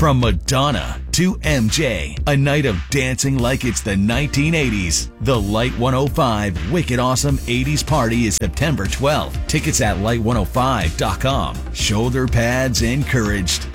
From Madonna to MJ, a night of dancing like it's the 1980s. The Light 105 Wicked Awesome 80s Party is September 12th. Tickets at light105.com. Shoulder pads encouraged.